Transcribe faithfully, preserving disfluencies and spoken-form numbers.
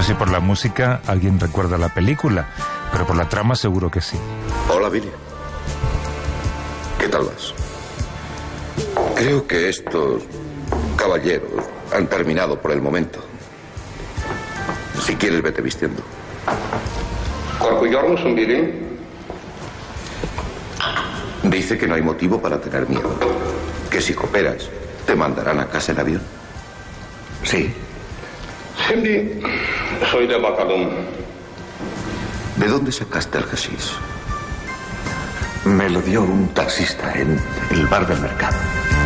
si por la música alguien recuerda la película, pero por la trama seguro que sí. Hola, Billy. ¿Qué tal vas? Creo que estos caballeros han terminado por el momento. Si quieres, vete vistiendo. Billy? Dice que no hay motivo para tener miedo. Que si cooperas, te mandarán a casa en avión. Sí. Cindy, soy de Bacalón. ¿De dónde sacaste el hashish? Me lo dio un taxista en el bar del mercado.